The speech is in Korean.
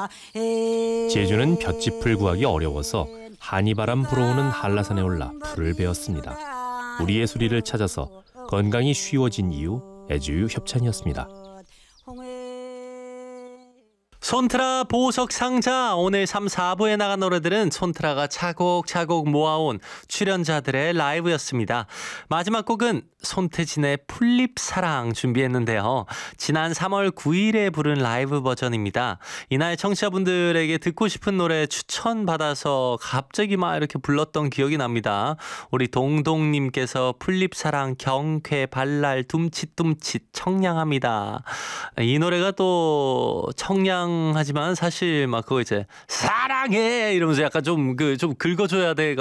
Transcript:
제주는 볏짚을 구하기 어려워서 한이바람 불어오는 한라산에 올라 불을 베었습니다. 우리의 소리를 찾아서 건강이 쉬워진 이유 애주유 협찬이었습니다. 촌트라 보석 상자. 오늘 3, 4부에 나간 노래들은 촌트라가 차곡차곡 모아온 출연자들의 라이브였습니다. 마지막 곡은 손태진의 풀립사랑 준비했는데요. 지난 3월 9일에 부른 라이브 버전입니다. 이날 청취자분들에게 듣고 싶은 노래 추천받아서 갑자기 막 이렇게 불렀던 기억이 납니다. 우리 동동님께서 풀립사랑 경쾌 발랄 둠칫둠칫 청량합니다. 이 노래가 또 청량하지만 사실 막 그거 이제 사랑해 이러면서 약간 좀 긁어줘야 돼